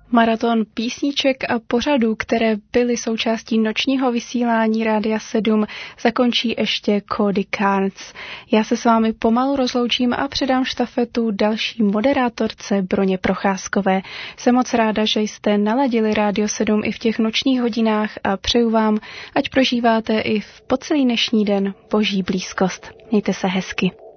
Maraton písniček a pořadů, které byly součástí nočního vysílání Rádia 7, zakončí ještě Cody Carnes. Já se s vámi pomalu rozloučím a předám štafetu další moderátorce Broně Procházkové. Jsem moc ráda, že jste naladili Rádio 7 i v těch nočních hodinách a přeju vám, ať prožíváte i po celý dnešní den boží blízkost. Mějte se hezky.